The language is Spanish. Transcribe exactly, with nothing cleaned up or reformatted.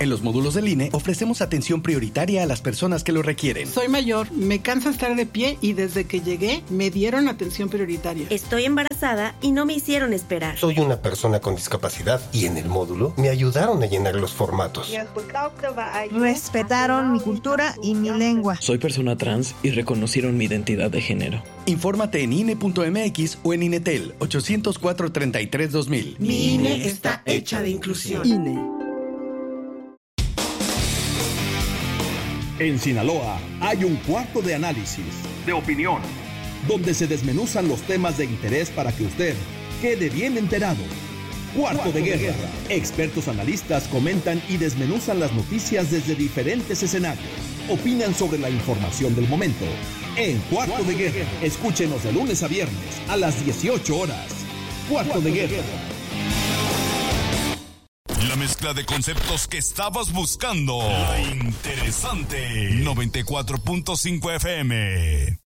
En los módulos del I N E ofrecemos atención prioritaria a las personas que lo requieren. Soy mayor, me cansa estar de pie y desde que llegué me dieron atención prioritaria. Estoy embarazada y no me hicieron esperar. Soy una persona con discapacidad y en el módulo me ayudaron a llenar los formatos. Respetaron mi cultura y mi lengua. Soy persona trans y reconocieron mi identidad de género. Infórmate en I N E punto M X o en INETEL ochocientos cuatro, treinta y tres, dos mil. Mi I N E está hecha de inclusión. I N E. En Sinaloa hay un cuarto de análisis, de opinión, donde se desmenuzan los temas de interés para que usted quede bien enterado. Cuarto, cuarto de, guerra. de guerra. Expertos analistas comentan y desmenuzan las noticias desde diferentes escenarios. Opinan sobre la información del momento. En Cuarto, cuarto de, guerra. de Guerra. Escúchenos de lunes a viernes a las dieciocho horas. Cuarto, cuarto de, de guerra. guerra. La mezcla de conceptos que estabas buscando. La interesante. noventa y cuatro punto cinco F M.